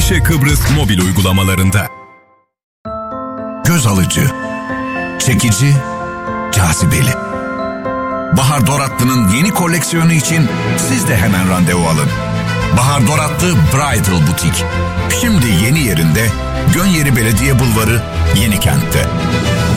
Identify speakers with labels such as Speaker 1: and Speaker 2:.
Speaker 1: Ayşe Kıbrıs mobil uygulamalarında.
Speaker 2: Göz alıcı, çekici, cazibeli. Bahar Doratlı'nın yeni koleksiyonu için siz de hemen randevu alın. Bahar Doratlı Bridal Butik. Şimdi yeni yerinde Gönyeri Belediye Bulvarı, Yenikent'te.